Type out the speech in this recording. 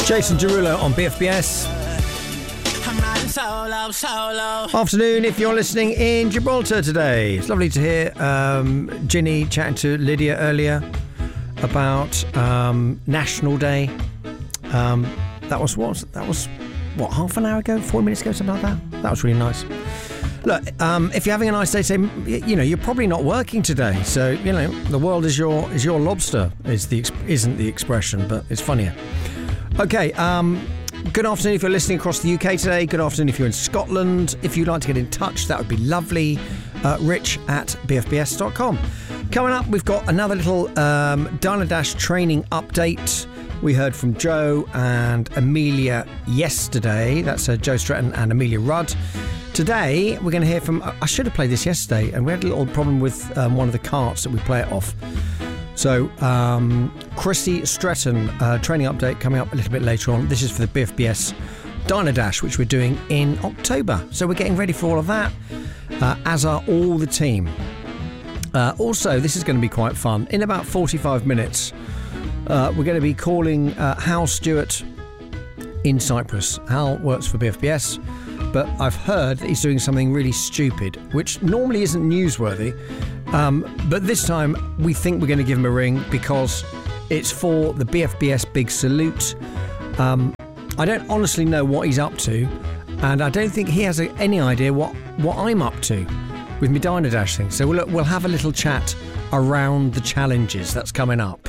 Jason Derulo on BFBS. Afternoon if you're listening in Gibraltar today. It's lovely to hear Ginny chatting to Lydia earlier about National Day. That was half an hour ago, 4 minutes ago, something like that. That was really nice. Look, if you're having a nice day, say, you're probably not working today, so the world is your lobster. Isn't the expression, but it's funnier. Okay. Good afternoon if you're listening across the UK today. Good afternoon if you're in Scotland. If you'd like to get in touch, that would be lovely. rich@bfbs.com. Coming up, we've got another little Dynadash training update. We heard from Joe and Amelia yesterday. That's Joe Stretton and Amelia Rudd. Today, we're going to hear from... I should have played this yesterday, and we had a little problem with one of the carts that we play it off. So, Chrissy Stretton, training update coming up a little bit later on. This is for the BFBS Dynadash, which we're doing in October. So we're getting ready for all of that, as are all the team. Also, this is going to be quite fun. In about 45 minutes, we're going to be calling Hal Stewart in Cyprus. Hal works for BFBS, but I've heard that he's doing something really stupid, which normally isn't newsworthy. But this time we think we're going to give him a ring because it's for the BFBS Big Salute. I don't honestly know what he's up to, and I don't think he has any idea what I'm up to with my Dynadash thing. So we'll have a little chat around the challenges that's coming up.